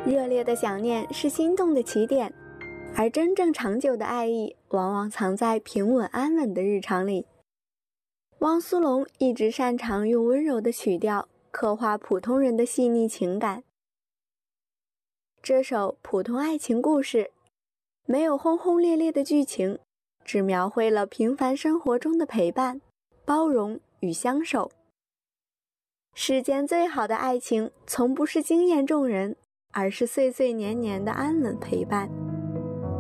热烈的想念是心动的起点，而真正长久的爱意往往藏在平稳安稳的日常里。汪苏泷一直擅长用温柔的曲调刻画普通人的细腻情感。这首普通爱情故事没有轰轰烈烈的剧情，只描绘了平凡生活中的陪伴、包容与相守。世间最好的爱情从不是惊艳众人，而是岁岁年年的安稳陪伴。